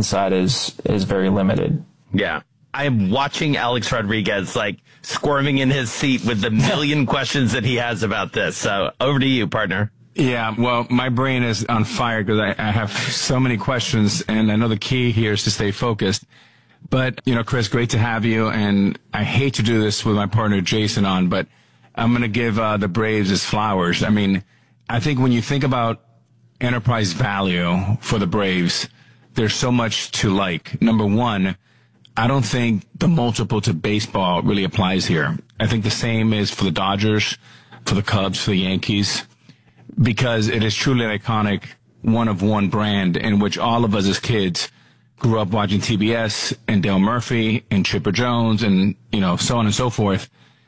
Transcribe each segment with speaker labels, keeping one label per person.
Speaker 1: downside is very limited.
Speaker 2: Yeah. I'm watching Alex Rodriguez like squirming in his seat with the million questions that he has about this. So over to you, partner.
Speaker 3: Yeah, well, my brain is on fire because I have so many questions, and I know the key here is to stay focused. But, Chris, great to have you, and I hate to do this with my partner Jason on, but I'm going to give the Braves his flowers. I mean, I think when you think about enterprise value for the Braves, there's so much to like. Number one, I don't think the multiple to baseball really applies here. I think the same is for the Dodgers, for the Cubs, for the Yankees, because it is truly an iconic one-of-one brand in which all of us as kids grew up watching TBS and Dale Murphy and Chipper Jones and, so on and so forth.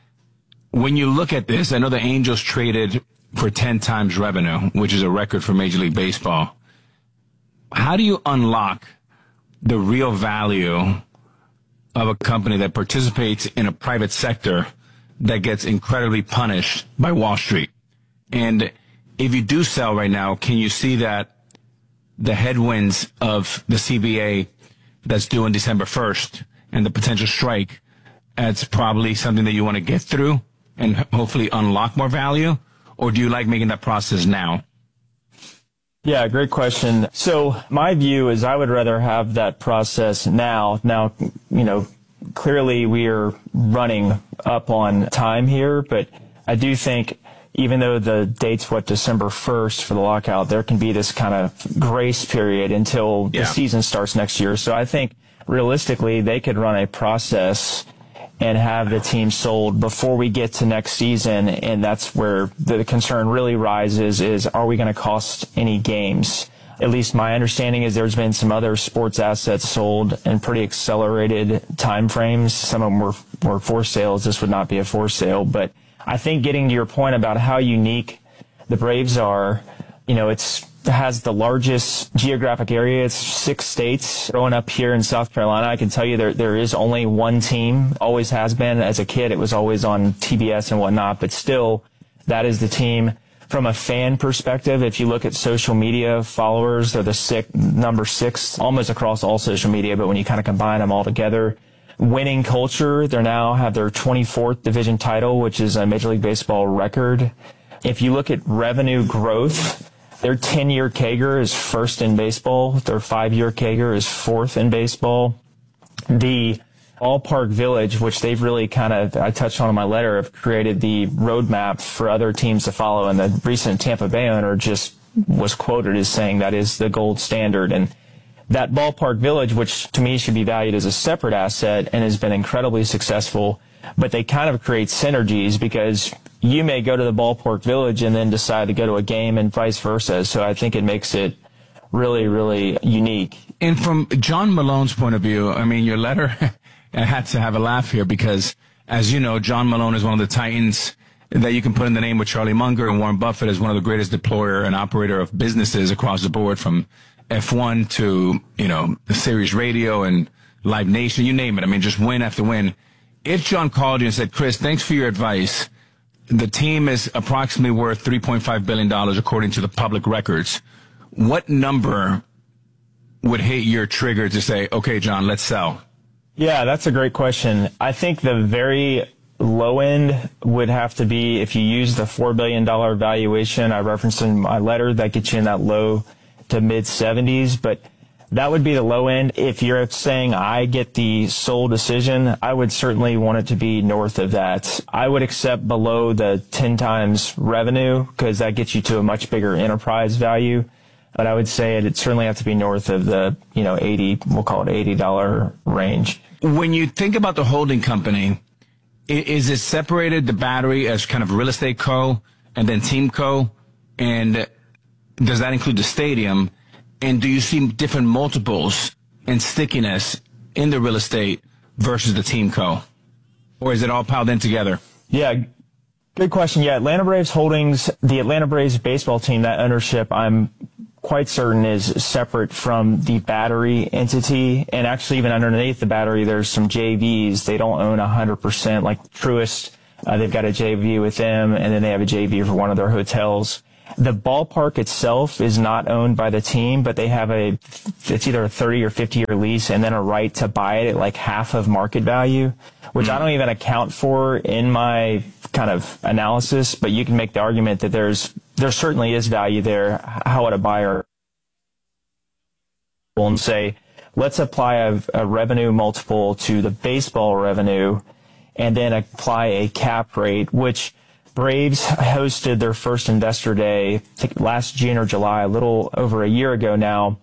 Speaker 3: When you look at this, I know the Angels traded for 10 times revenue, which is a record for Major League Baseball. How do you unlock the real value of a company that participates in a private sector that gets incredibly punished by Wall Street? And if you do sell right now, can you see that the headwinds of the CBA that's due on December 1st and the potential strike, that's probably something that you want to get through and hopefully unlock more value? Or do you like making that process now?
Speaker 1: Yeah, great question. So my view is I would rather have that process now. Now, clearly we are running up on time here, but I do think even though the date's December 1st for the lockout, there can be this kind of grace period until the season starts next year. So I think realistically they could run a process and have the team sold before we get to next season. And that's where the concern really rises is, are we going to cost any games? At least my understanding is there's been some other sports assets sold in pretty accelerated time frames. Some of them were for sales. This would not be a for sale. But I think getting to your point about how unique the Braves are, it has the largest geographic area. It's 6 states. Growing up here in South Carolina, I can tell you there is only one team, always has been. As a kid, it was always on TBS and whatnot, but still, that is the team. From a fan perspective, if you look at social media followers, they're the number 6 almost across all social media, but when you kind of combine them all together, winning culture, they now have their 24th division title, which is a Major League Baseball record. If you look at revenue growth, their 10-year CAGR is first in baseball. Their 5-year CAGR is fourth in baseball. The Ballpark Village, which they've really I touched on in my letter, have created the roadmap for other teams to follow. And the recent Tampa Bay owner just was quoted as saying that is the gold standard. And that Ballpark Village, which to me should be valued as a separate asset and has been incredibly successful, but they kind of create synergies because you may go to the Ballpark Village and then decide to go to a game and vice versa. So I think it makes it really, really unique.
Speaker 3: And from John Malone's point of view, I mean, your letter, I had to have a laugh here because, as you know, John Malone is one of the titans that you can put in the name with Charlie Munger, and Warren Buffett is one of the greatest deployer and operator of businesses across the board, from F1 to, the Sirius Radio and Live Nation, you name it. I mean, just win after win. If John called you and said, Chris, thanks for your advice, the team is approximately worth $3.5 billion according to the public records, what number would hit your trigger to say, okay, John, let's sell?
Speaker 1: Yeah, that's a great question. I think the very low end would have to be, if you use the $4 billion valuation I referenced in my letter, that gets you in that low to mid 70s, but that would be the low end. If you're saying I get the sole decision, I would certainly want it to be north of that. I would accept below the 10 times revenue because that gets you to a much bigger enterprise value. But I would say it'd certainly have to be north of the, we'll call it $80 range.
Speaker 3: When you think about the holding company, is it separated, the battery, as kind of real estate co and then team co? And does that include the stadium? And do you see different multiples and stickiness in the real estate versus the team co? Or is it all piled in together?
Speaker 1: Yeah, good question. Yeah, Atlanta Braves Holdings, the Atlanta Braves baseball team, that ownership, I'm quite certain is separate from the battery entity. And actually, even underneath the battery, there's some JVs. They don't own 100%, like Truist. They've got a JV with them, and then they have a JV for one of their hotels. The ballpark itself is not owned by the team, but they have it's either a 30 or 50-year lease and then a right to buy it at like half of market value, which I don't even account for in my kind of analysis, but you can make the argument that there certainly is value there. How would a buyer and say, let's apply a revenue multiple to the baseball revenue and then apply a cap rate, which Braves hosted their first investor day, I think last June or July, a little over a year ago now.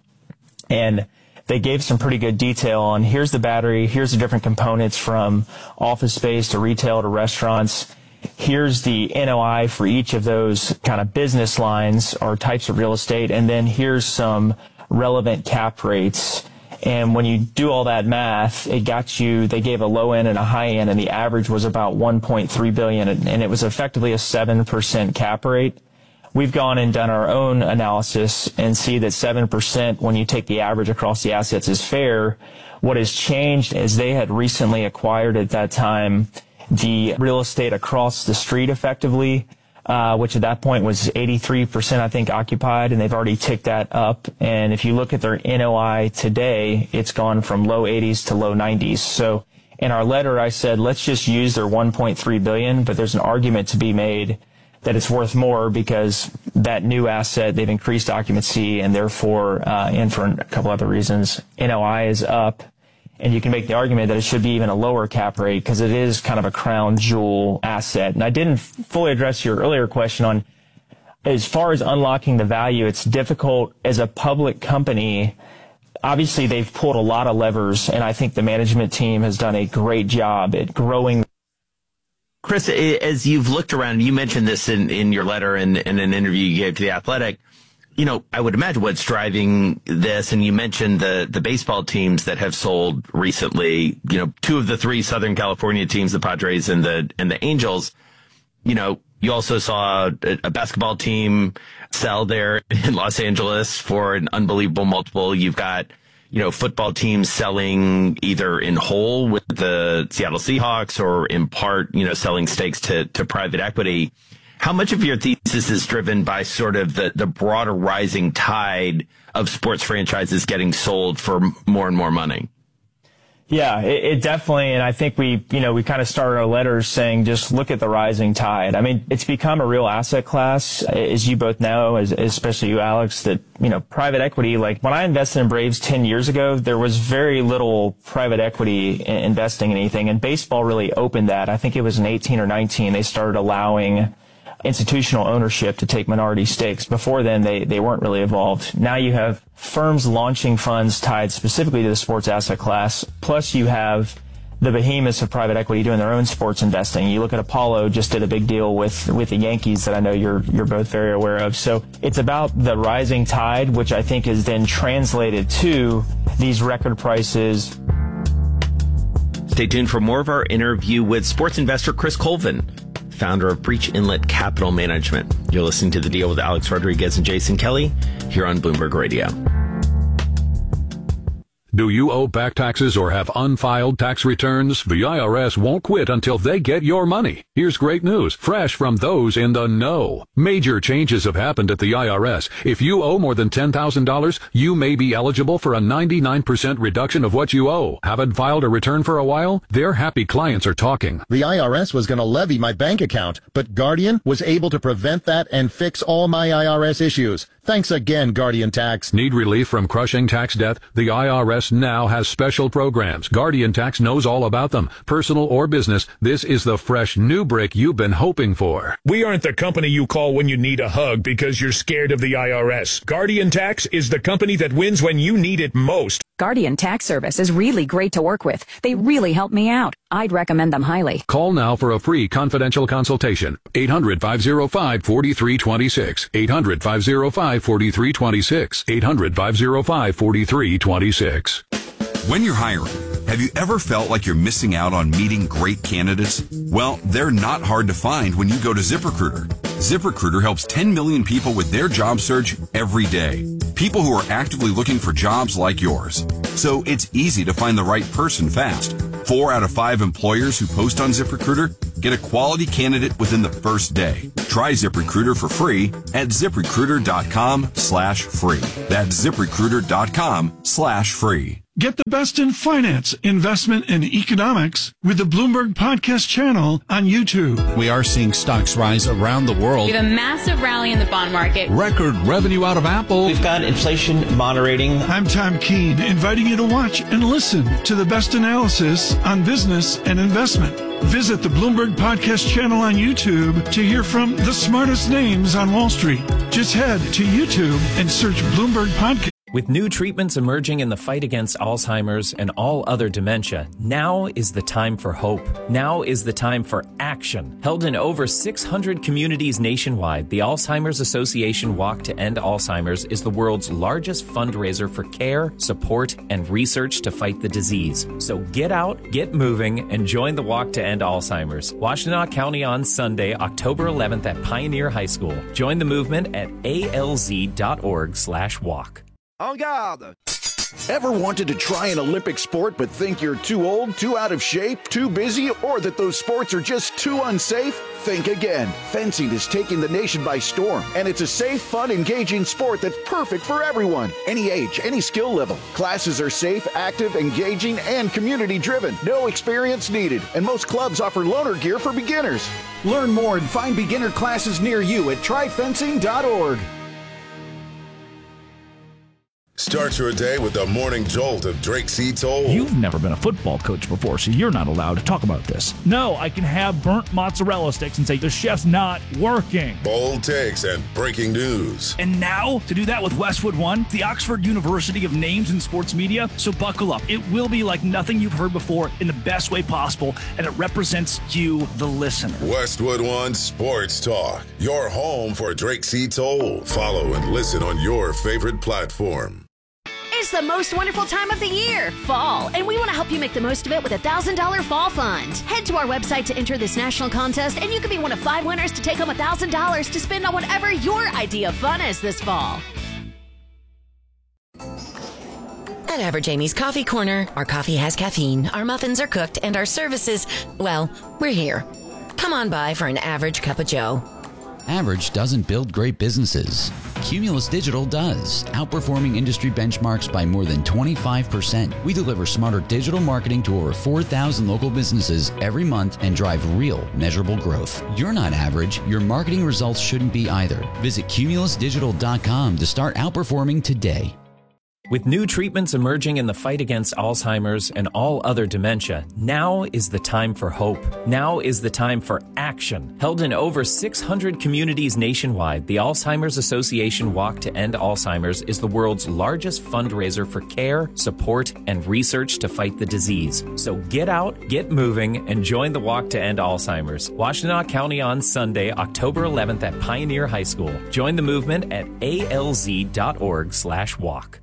Speaker 1: And they gave some pretty good detail on here's the battery, here's the different components from office space to retail to restaurants. Here's the NOI for each of those kind of business lines or types of real estate. And then here's some relevant cap rates. And when you do all that math, they gave a low end and a high end, and the average was about $1.3 billion, and it was effectively a 7% cap rate. We've gone and done our own analysis and see that 7%, when you take the average across the assets, is fair. What has changed is they had recently acquired at that time the real estate across the street effectively, which at that point was 83%, I think, occupied, and they've already ticked that up. And if you look at their NOI today, it's gone from low 80s to low 90s. So in our letter, I said, let's just use their $1.3 billion, but there's an argument to be made that it's worth more because that new asset, they've increased occupancy, and therefore, and for a couple other reasons, NOI is up. And you can make the argument that it should be even a lower cap rate because it is kind of a crown jewel asset. And I didn't fully address your earlier question on, as far as unlocking the value, it's difficult as a public company. Obviously, they've pulled a lot of levers, and I think the management team has done a great job at growing.
Speaker 2: Chris, as you've looked around, you mentioned this in your letter and in an interview you gave to The Athletic. You know, I would imagine what's driving this, and you mentioned the baseball teams that have sold recently, you know, 2 of the 3 Southern California teams, the Padres and the Angels. You know, you also saw a basketball team sell there in Los Angeles for an unbelievable multiple. You've got, you know, football teams selling either in whole with the Seattle Seahawks or in part, you know, selling stakes to private equity. How much of your thesis is driven by sort of the broader rising tide of sports franchises getting sold for more and more money?
Speaker 1: Yeah, it definitely, and I think we kind of started our letters saying just look at the rising tide. I mean, it's become a real asset class, as you both know, especially you, Alex, that, you know, private equity, like when I invested in Braves 10 years ago, there was very little private equity investing in anything, and baseball really opened that. I think it was in 18 or 19, they started allowing institutional ownership to take minority stakes. Before then, they weren't really involved. Now you have firms launching funds tied specifically to the sports asset class, plus you have the behemoths of private equity doing their own sports investing. You look at Apollo, just did a big deal with the Yankees that I know you're both very aware of. So it's about the rising tide, which I think is then translated to these record prices.
Speaker 2: Stay tuned for more of our interview with sports investor Chris Colvin, founder of Breach Inlet Capital Management. You're listening to The Deal with Alex Rodriguez and Jason Kelly here on Bloomberg Radio.
Speaker 4: Do you owe back taxes or have unfiled tax returns? The IRS won't quit until they get your money. Here's great news, fresh from those in the know. Major changes have happened at the IRS. If you owe more than $10,000, you may be eligible for a 99% reduction of what you owe. Haven't filed a return for a while? Their happy clients are talking.
Speaker 5: The IRS was going to levy my bank account, but Guardian was able to prevent that and fix all my IRS issues. Thanks again, Guardian Tax.
Speaker 4: Need relief from crushing tax debt? The IRS now has special programs. Guardian Tax knows all about them. Personal or business, this is the fresh new brick you've been hoping for.
Speaker 6: We aren't the company you call when you need a hug because you're scared of the IRS. Guardian Tax is the company that wins when you need it most.
Speaker 7: Guardian Tax Service is really great to work with. They really help me out. I'd recommend them highly.
Speaker 4: Call now for a free confidential consultation. 800-505-4326. 800-505-4326. 800-505-4326.
Speaker 8: When you're hiring, have you ever felt like you're missing out on meeting great candidates? Well, they're not hard to find when you go to ZipRecruiter. ZipRecruiter helps 10 million people with their job search every day. People who are actively looking for jobs like yours. So it's easy to find the right person fast. 4 out of 5 employers who post on ZipRecruiter Get a quality candidate within the first day. Try ZipRecruiter for free at ZipRecruiter.com/free. That's ZipRecruiter.com/free.
Speaker 9: Get the best in finance, investment, and economics with the Bloomberg Podcast channel on YouTube.
Speaker 10: We are seeing stocks rise around the world.
Speaker 11: We have a massive rally in the bond market.
Speaker 10: Record revenue out of Apple.
Speaker 12: We've got inflation moderating.
Speaker 9: I'm Tom Keene, inviting you to watch and listen to the best analysis on business and investment. Visit the Bloomberg Podcast channel on YouTube to hear from the smartest names on Wall Street. Just head to YouTube and search Bloomberg Podcast.
Speaker 13: With new treatments emerging in the fight against Alzheimer's and all other dementia, now is the time for hope. Now is the time for action. Held in over 600 communities nationwide, the Alzheimer's Association Walk to End Alzheimer's is the world's largest fundraiser for care, support, and research to fight the disease. So get out, get moving, and join the Walk to End Alzheimer's. Washtenaw County on Sunday, October 11th at Pioneer High School. Join the movement at alz.org/walk.
Speaker 14: En garde! Ever wanted to try an Olympic sport but think you're too old, too out of shape, too busy, or that those sports are just too unsafe? Think again. Fencing is taking the nation by storm, and it's a safe, fun, engaging sport that's perfect for everyone. Any age, any skill level. Classes are safe, active, engaging, and community-driven. No experience needed, and most clubs offer loaner gear for beginners. Learn more and find beginner classes near you at tryfencing.org.
Speaker 15: Start your day with the morning jolt of Drake C. Toll.
Speaker 16: You've never been a football coach before, so you're not allowed to talk about this. No, I can have burnt mozzarella sticks and say the chef's not working.
Speaker 15: Bold takes and breaking news.
Speaker 16: And now, to do that with Westwood One, the Oxford University of Names in Sports Media, so buckle up. It will be like nothing you've heard before in the best way possible, and it represents you, the listener.
Speaker 15: Westwood One Sports Talk, your home for Drake C. Toll. Follow and listen on your favorite platform.
Speaker 17: It's the most wonderful time of the year, fall, and we want to help you make the most of it with a $1,000 fall fund. Head to our website to enter this national contest, and you could be one of 5 winners to take home $1,000 to spend on whatever your idea of fun is this fall.
Speaker 18: At Average Amy's Coffee Corner, our coffee has caffeine, our muffins are cooked, and our services, well, we're here. Come on by for an average cup of joe.
Speaker 19: Average doesn't build great businesses. Cumulus Digital does, outperforming industry benchmarks by more than 25%. We deliver smarter digital marketing to over 4,000 local businesses every month and drive real, measurable growth. You're not average. Your marketing results shouldn't be either. Visit cumulusdigital.com to start outperforming today.
Speaker 13: With new treatments emerging in the fight against Alzheimer's and all other dementia, now is the time for hope. Now is the time for action. Held in over 600 communities nationwide, the Alzheimer's Association Walk to End Alzheimer's is the world's largest fundraiser for care, support, and research to fight the disease. So get out, get moving, and join the Walk to End Alzheimer's. Washtenaw County on Sunday, October 11th at Pioneer High School. Join the movement at alz.org/walk.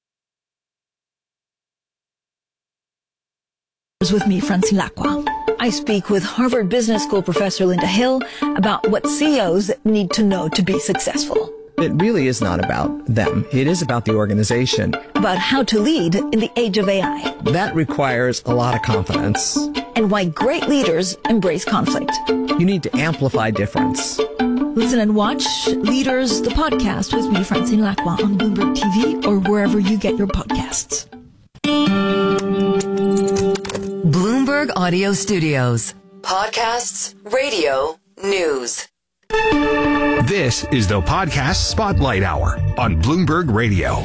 Speaker 20: With me, Francine Lacqua. I speak with Harvard Business School professor Linda Hill about what CEOs need to know to be successful.
Speaker 21: It really is not about them. It is about the organization.
Speaker 20: About how to lead in the age of AI.
Speaker 21: That requires a lot of confidence.
Speaker 20: And why great leaders embrace conflict.
Speaker 21: You need to amplify difference.
Speaker 20: Listen and watch Leaders, the podcast with me, Francine Lacqua, on Bloomberg TV or wherever you get your podcasts.
Speaker 22: Bloomberg Audio Studios. Podcasts, radio, news.
Speaker 23: This is the Podcast Spotlight Hour on Bloomberg Radio.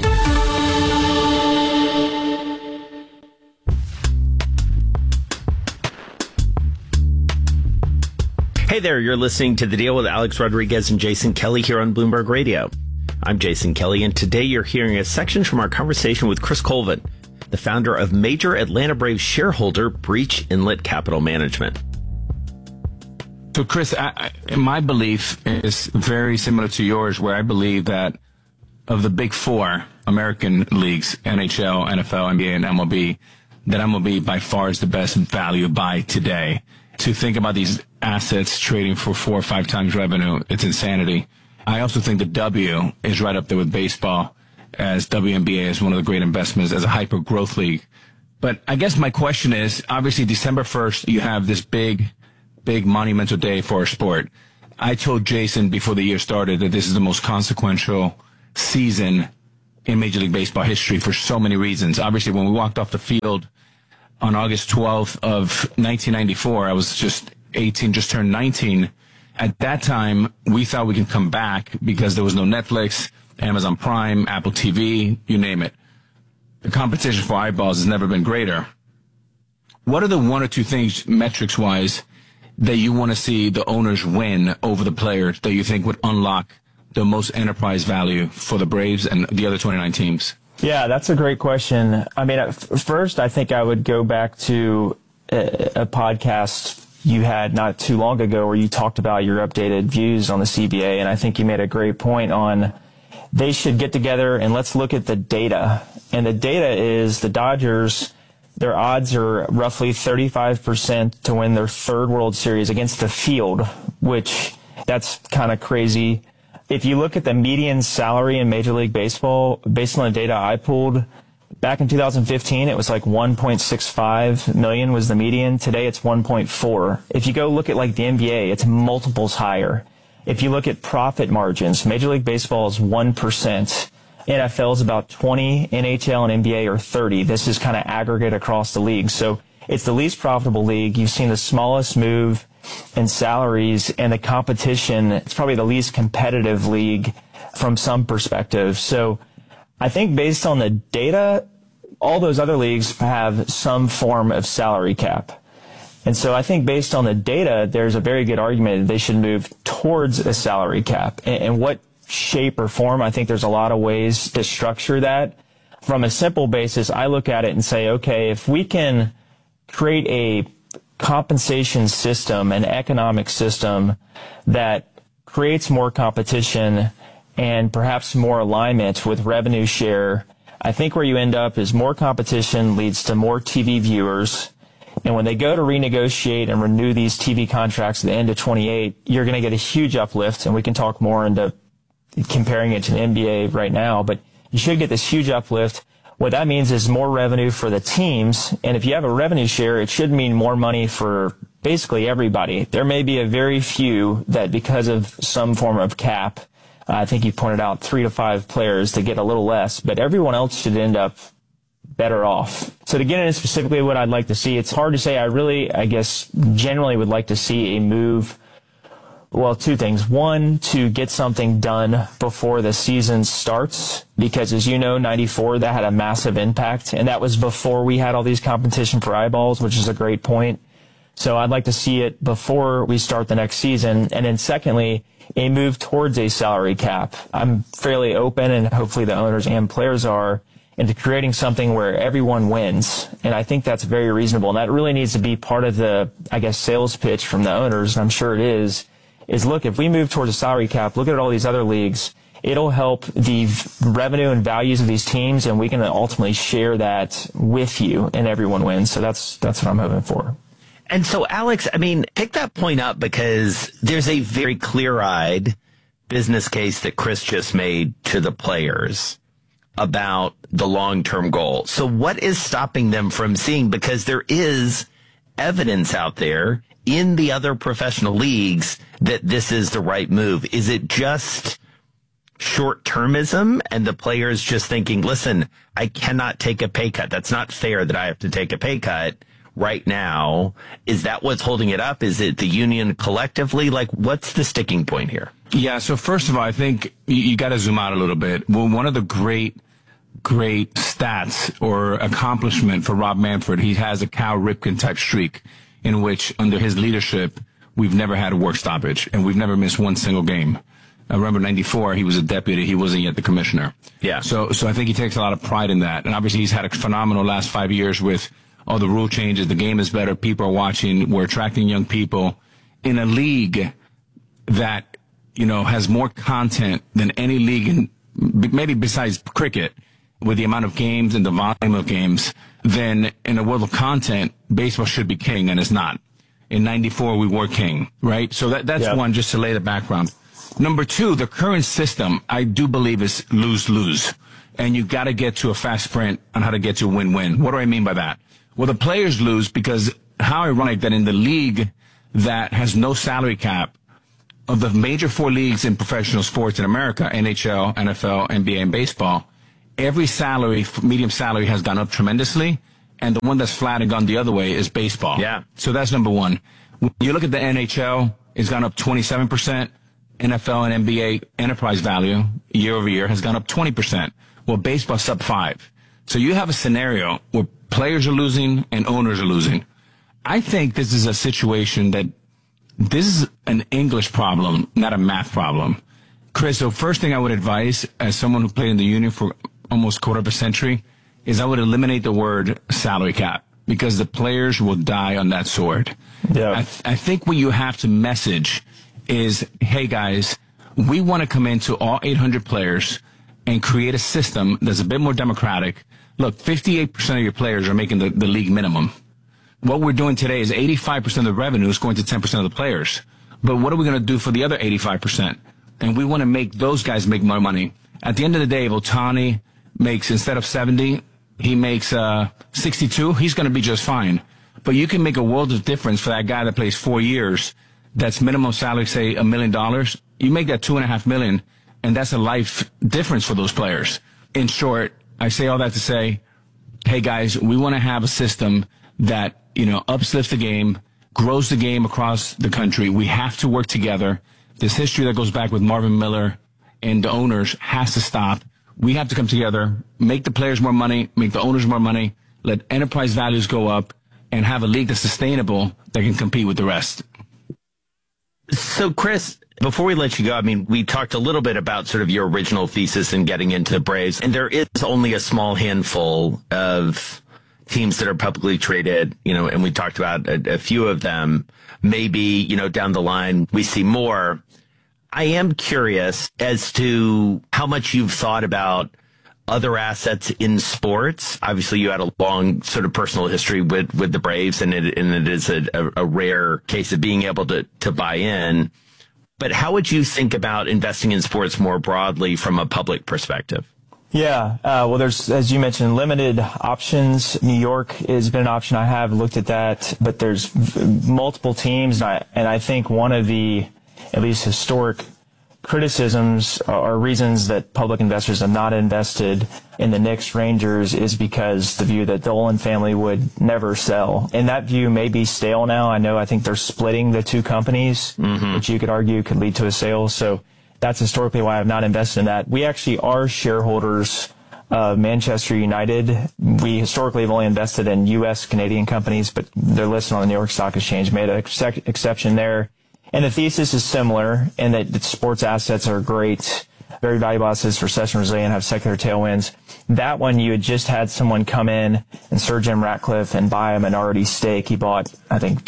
Speaker 2: Hey there, you're listening to The Deal with Alex Rodriguez and Jason Kelly here on Bloomberg Radio. I'm Jason Kelly, and today you're hearing a section from our conversation with Chris Colvin, the founder of major Atlanta Braves shareholder Breach Inlet Capital Management.
Speaker 3: So, Chris, my belief is very similar to yours, where I believe that of the big four American leagues, NHL, NFL, NBA, and MLB, that MLB by far is the best value buy today. To think about these assets trading for 4 or 5 times revenue, it's insanity. I also think the W is right up there with baseball, as WNBA is one of the great investments as a hyper-growth league. But I guess my question is, obviously December 1st, you have this big big monumental day for our sport. I told Jason before the year started that this is the most consequential season in Major League Baseball history for so many reasons. Obviously, when we walked off the field on August 12th of 1994, I was just 18, just turned 19. At that time, we thought we could come back because there was no Netflix, Amazon Prime, Apple TV, you name it. The competition for eyeballs has never been greater. What are the one or two things, metrics-wise, that you want to see the owners win over the players that you think would unlock the most enterprise value for the Braves and the other 29 teams?
Speaker 1: Yeah, that's a great question. I mean, first, I think I would go back to a podcast you had not too long ago where you talked about your updated views on the CBA, and I think you made a great point on they should get together and let's look at the data. And the data is the Dodgers, their odds are roughly 35% to win their third World Series against the field, which that's kind of crazy. If you look at the median salary in Major League Baseball, based on the data I pulled, back in 2015, it was like 1.65 million was the median. Today, it's 1.4. If you go look at like the NBA, it's multiples higher. If you look at profit margins, Major League Baseball is 1%. NFL is about 20. NHL and NBA are 30. This is kind of aggregate across the league. So it's the least profitable league. You've seen the smallest move in salaries, and the competition, it's probably the least competitive league from some perspective. So I think based on the data, all those other leagues have some form of salary cap. And so I think based on the data, there's a very good argument that they should move towards a salary cap. And what shape or form, I think there's a lot of ways to structure that. From a simple basis, I look at it and say, okay, if we can create a compensation system, an economic system that creates more competition and perhaps more alignment with revenue share, I think where you end up is more competition leads to more TV viewers. And when they go to renegotiate and renew these TV contracts at the end of 28, you're going to get a huge uplift. And we can talk more into comparing it to the NBA right now, but you should get this huge uplift. What that means is more revenue for the teams. And if you have a revenue share, it should mean more money for basically everybody. There may be a very few that because of some form of cap, I think you pointed out 3 to 5 players that get a little less, but everyone else should end up better off. So to get into specifically what I'd like to see, it's hard to say. I guess, generally would like to see a move. Well, two things. One, to get something done before the season starts, because as you know, 94, that had a massive impact, and that was before we had all these competition for eyeballs, which is a great point. So I'd like to see it before we start the next season. And then secondly, a move towards a salary cap. I'm fairly open, and hopefully the owners and players are, into creating something where everyone wins. And I think that's very reasonable. And that really needs to be part of the, I guess, sales pitch from the owners, and I'm sure it is look, if we move towards a salary cap, look at all these other leagues, it'll help the revenue and values of these teams, and we can ultimately share that with you, and everyone wins. So that's what I'm hoping for.
Speaker 2: And so, Alex, I mean, pick that point up because there's a very clear-eyed business case that Chris just made to the players about the long-term goal. So what is stopping them from seeing, because there is evidence out there in the other professional leagues that this is the right move? Is it just short-termism and the players just thinking, listen, I cannot take a pay cut. That's not fair that I have to take a pay cut right now. Is that what's holding it up? Is it the union collectively? Like, what's the sticking point here?
Speaker 3: Yeah, so first of all, I think you got to zoom out a little bit. Well, one of the great stats or accomplishment for Rob Manfred, he has a Cal Ripken type streak in which under his leadership, we've never had a work stoppage and we've never missed one single game. I remember 94, he was a deputy. He wasn't yet the commissioner.
Speaker 2: Yeah.
Speaker 3: So I think he takes a lot of pride in that. And obviously he's had a phenomenal last 5 years with all the rule changes. The game is better. People are watching. We're attracting young people in a league that, you know, has more content than any league in, maybe besides cricket, with the amount of games and the volume of games. Then in a world of content, baseball should be king, and it's not. In 94, we were king, right? So that's one, just to lay the background. Number two, the current system, I do believe, is lose-lose. And you got to get to a fast sprint on how to get to a win-win. What do I mean by that? Well, the players lose because how ironic that in the league that has no salary cap, of the major 4 leagues in professional sports in America, NHL, NFL, NBA, and baseball, every salary, medium salary, has gone up tremendously, and the one that's flat and gone the other way is baseball.
Speaker 2: Yeah.
Speaker 3: So that's number one. When you look at the NHL, it's gone up 27%. NFL and NBA enterprise value year over year has gone up 20%. Well, baseball's up 5%. So you have a scenario where players are losing and owners are losing. I think this is a situation that this is an English problem, not a math problem. Chris, the first thing I would advise as someone who played in the union for almost a quarter of a century is I would eliminate the word salary cap because the players will die on that sword.
Speaker 1: Yeah.
Speaker 3: I think what you have to message is, hey guys, we want to come into all 800 players and create a system that's a bit more democratic. Look, 58% of your players are making the league minimum. What we're doing today is 85% of the revenue is going to 10% of the players. But what are we going to do for the other 85%? And we want to make those guys make more money. At the end of the day, if Ohtani makes, instead of 70, he makes 62, he's going to be just fine. But you can make a world of difference for that guy that plays 4 years. That's minimum salary, say $1 million. You make that $2.5 million, and that's a life difference for those players. In short, I say all that to say, hey guys, we want to have a system that, uplifts the game, grows the game across the country. We have to work together. This history that goes back with Marvin Miller and the owners has to stop. We have to come together, make the players more money, make the owners more money, let enterprise values go up, and have a league that's sustainable that can compete with the rest.
Speaker 2: So, Chris, before we let you go, we talked a little bit about sort of your original thesis in getting into the Braves, and there is only a small handful of teams that are publicly traded, and we talked about a few of them. Maybe, down the line, we see more. I am curious as to how much you've thought about other assets in sports. Obviously, you had a long sort of personal history with the Braves, and it is a rare case of being able to buy in. But how would you think about investing in sports more broadly from a public perspective?
Speaker 1: Yeah. Well, there's, as you mentioned, limited options. New York has been an option. I have looked at that, but there's multiple teams. And I think one of the, at least historic criticisms or reasons that public investors have not invested in the Knicks Rangers is because the view that the Dolan family would never sell. And that view may be stale now. I think they're splitting the two companies, which you could argue could lead to a sale. So that's historically why I've not invested in that. We actually are shareholders of Manchester United. We historically have only invested in U.S. Canadian companies, but they're listed on the New York Stock Exchange, made an exception there. And the thesis is similar in that sports assets are great, very valuable assets for recession resilient, have secular tailwinds. That one, you had just had someone come in and Sir Jim Ratcliffe and buy a minority stake. He bought, I think,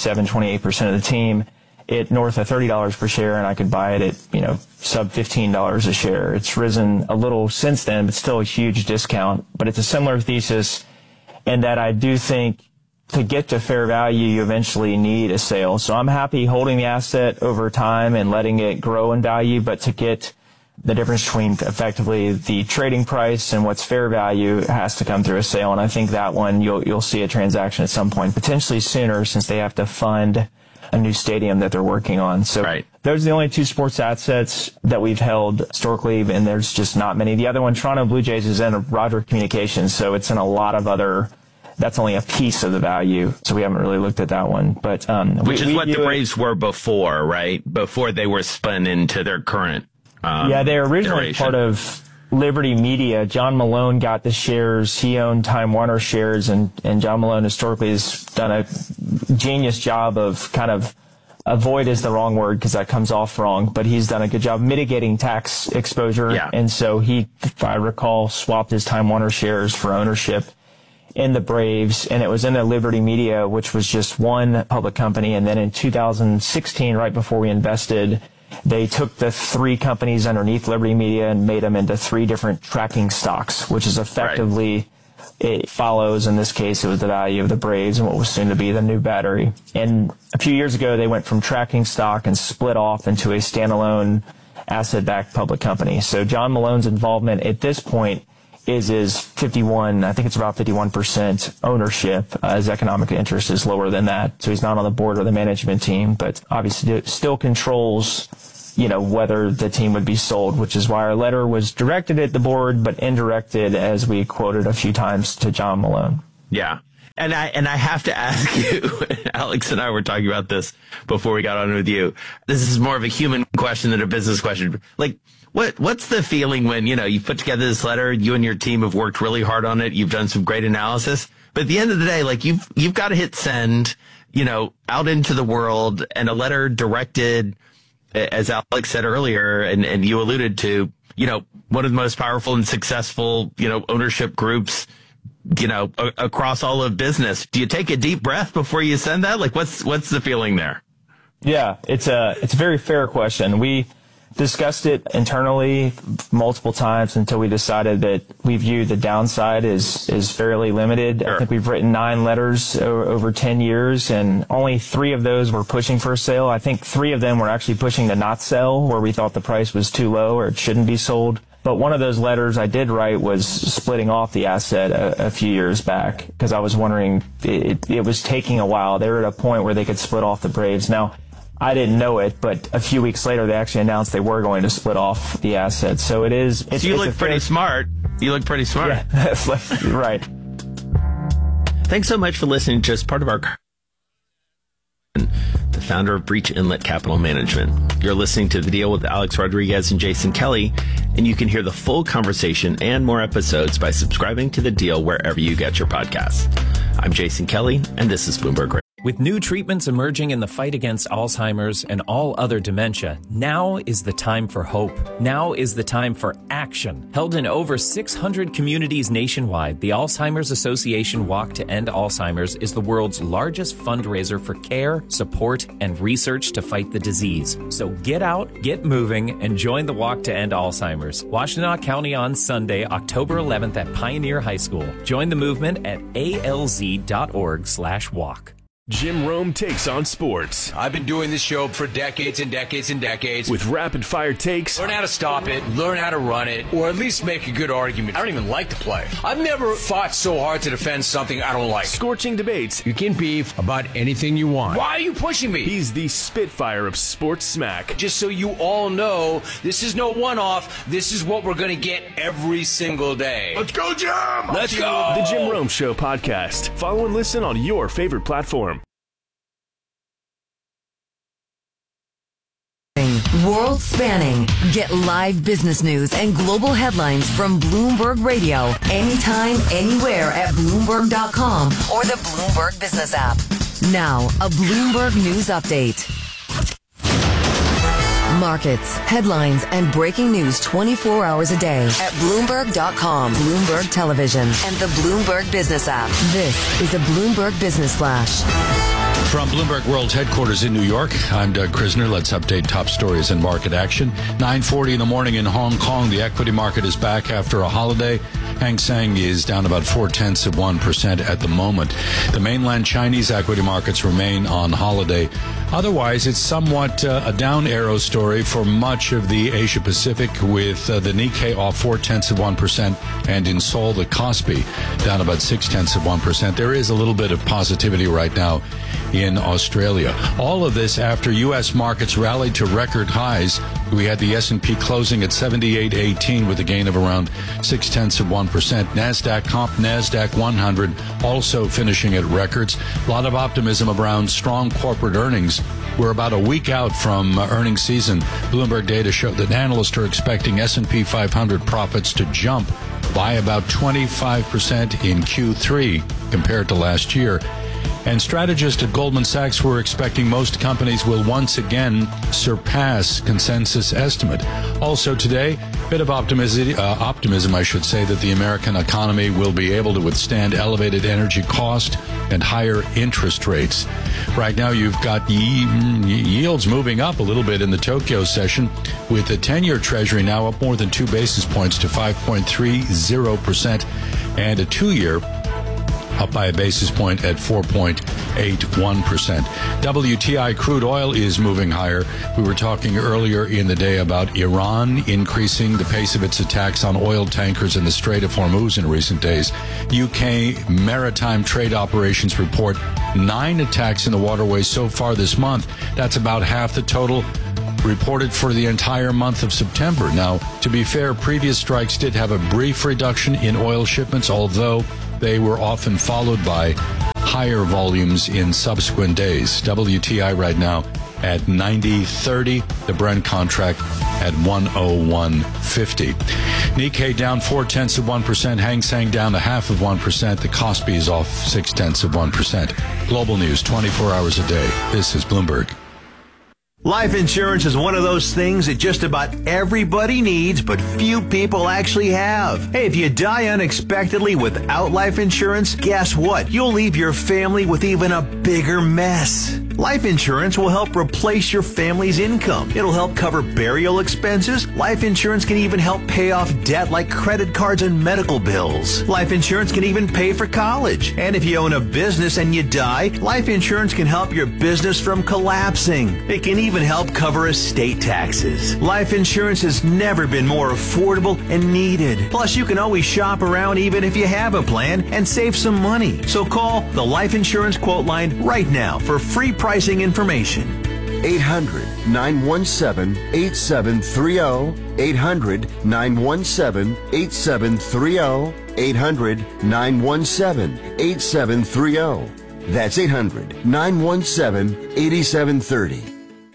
Speaker 1: 28% of the team at north of $30 per share, and I could buy it at, sub $15 a share. It's risen a little since then, but still a huge discount. But it's a similar thesis in that I do think to get to fair value, you eventually need a sale. So I'm happy holding the asset over time and letting it grow in value, but to get the difference between effectively the trading price and what's fair value has to come through a sale. And I think that one you'll see a transaction at some point, potentially sooner, since they have to fund a new stadium that they're working on. So those are the only two sports assets that we've held historically, and there's just not many. The other one, Toronto Blue Jays, is in Roger Communications, so it's in a lot of other. That's only a piece of the value, so we haven't really looked at that one. But
Speaker 2: which is what the Braves were before, right? Before they were spun into their current.
Speaker 1: They were originally
Speaker 2: iteration.
Speaker 1: part of Liberty Media. John Malone got the shares. He owned Time Warner shares, and John Malone historically has done a genius job of kind of, avoid is the wrong word because that comes off wrong, but he's done a good job mitigating tax exposure.
Speaker 2: Yeah.
Speaker 1: And so he, if I recall, swapped his Time Warner shares for ownership in the Braves, and it was in the Liberty Media, which was just one public company. And then in 2016, right before we invested, they took the three companies underneath Liberty Media and made them into three different tracking stocks, which is effectively, it follows, in this case, it was the value of the Braves and what was soon to be the new Battery. And a few years ago, they went from tracking stock and split off into a standalone asset-backed public company. So John Malone's involvement at this point is 51, I think it's about 51% ownership. His economic interest is lower than that. So he's not on the board or the management team, but obviously still controls, whether the team would be sold, which is why our letter was directed at the board, but indirected, as we quoted a few times, to John Malone.
Speaker 2: Yeah. And I have to ask you, Alex and I were talking about this before we got on with you. This is more of a human question than a business question. Like, what's the feeling when, you put together this letter, you and your team have worked really hard on it, you've done some great analysis, but at the end of the day, like, you've got to hit send, out into the world, and a letter directed, as Alex said earlier, and you alluded to, one of the most powerful and successful, ownership groups, across all of business. Do you take a deep breath before you send that? Like, what's the feeling there?
Speaker 1: Yeah, it's a very fair question. We discussed it internally multiple times until we decided that we view the downside is fairly limited. Sure. I think we've written 9 letters over 10 years, and only 3 of those were pushing for a sale. I think 3 of them were actually pushing to not sell, where we thought the price was too low or it shouldn't be sold. But one of those letters I did write was splitting off the asset a few years back, because I was wondering, it was taking a while. They were at a point where they could split off the Braves. Now, I didn't know it, but a few weeks later, they actually announced they were going to split off the asset. So it is.
Speaker 2: So you look pretty smart. You look pretty smart.
Speaker 1: Yeah, that's right.
Speaker 2: Thanks so much for listening to just part of our... the founder of Breach Inlet Capital Management. You're listening to The Deal with Alex Rodriguez and Jason Kelly, and you can hear the full conversation and more episodes by subscribing to The Deal wherever you get your podcasts. I'm Jason Kelly, and this is Bloomberg Radio.
Speaker 13: With new treatments emerging in the fight against Alzheimer's and all other dementia, now is the time for hope. Now is the time for action. Held in over 600 communities nationwide, the Alzheimer's Association Walk to End Alzheimer's is the world's largest fundraiser for care, support, and research to fight the disease. So get out, get moving, and join the Walk to End Alzheimer's. Washtenaw County on Sunday, October 11th at Pioneer High School. Join the movement at alz.org/walk.
Speaker 5: Jim Rome takes on sports.
Speaker 6: I've been doing this show for decades and decades and decades.
Speaker 5: With rapid-fire takes.
Speaker 6: Learn how to stop it, learn how to run it, or at least make a good argument. I don't even like to play. I've never fought so hard to defend something I don't like.
Speaker 5: Scorching debates.
Speaker 6: You can beef about anything you want. Why are you pushing me?
Speaker 5: He's the Spitfire of sports smack.
Speaker 6: Just so you all know, this is no one-off. This is what we're going to get every single day.
Speaker 5: Let's go, Jim!
Speaker 6: Let's go!
Speaker 5: The Jim Rome Show podcast. Follow and listen on your favorite platform.
Speaker 22: World spanning. Get live business news and global headlines from Bloomberg Radio anytime, anywhere at Bloomberg.com or the Bloomberg Business app. Now, a Bloomberg News Update. Markets, headlines, and breaking news 24 hours a day at Bloomberg.com, Bloomberg Television, and the Bloomberg Business app. This is a Bloomberg Business Flash.
Speaker 7: From Bloomberg World Headquarters in New York, I'm Doug Krisner. Let's update top stories and market action. 9:40 in the morning in Hong Kong. The equity market is back after a holiday. Hang Seng is down about 0.4% at the moment. The mainland Chinese equity markets remain on holiday. Otherwise, it's somewhat a down arrow story for much of the Asia Pacific, with the Nikkei off 0.4%, and in Seoul, the Kospi down about 0.6%. There is a little bit of positivity right now in Australia. All of this after U.S. markets rallied to record highs. We had the S&P closing at 7818 with a gain of around 0.6%. NASDAQ comp, NASDAQ 100 also finishing at records. A lot of optimism around strong corporate earnings. We're about a week out from earnings season. Bloomberg data show that analysts are expecting S&P 500 profits to jump by about 25% in Q3 compared to last year. And strategists at Goldman Sachs were expecting most companies will once again surpass consensus estimate. Also today, bit of optimism, I should say, that the American economy will be able to withstand elevated energy cost and higher interest rates. Right now, you've got yields moving up a little bit in the Tokyo session, with the 10-year Treasury now up more than 2 basis points to 5.30%, and a 2-year up by a basis point at 4.81%. WTI crude oil is moving higher. We were talking earlier in the day about Iran increasing the pace of its attacks on oil tankers in the Strait of Hormuz in recent days. UK maritime trade operations report 9 attacks in the waterways so far this month. That's about half the total reported for the entire month of September. Now, to be fair, previous strikes did have a brief reduction in oil shipments, although they were often followed by higher volumes in subsequent days. WTI right now at 90.30, the Brent contract at 101.50. Nikkei down 0.4%, Hang Seng down 0.5%, the Kospi is off 0.6%. Global news 24 hours a day. This is Bloomberg.
Speaker 12: Life insurance is one of those things that just about everybody needs, but few people actually have. Hey, if you die unexpectedly without life insurance, guess what? You'll leave your family with even a bigger mess. Life insurance will help replace your family's income. It'll help cover burial expenses. Life insurance can even help pay off debt like credit cards and medical bills. Life insurance can even pay for college. And if you own a business and you die, life insurance can help your business from collapsing. It can even help cover estate taxes. Life insurance has never been more affordable and needed. Plus, you can always shop around even if you have a plan and save some money. So call the Life Insurance Quote Line right now for free pricing information.
Speaker 4: 800-917-8730. 800-917-8730. 800-917-8730. That's 800-917-8730.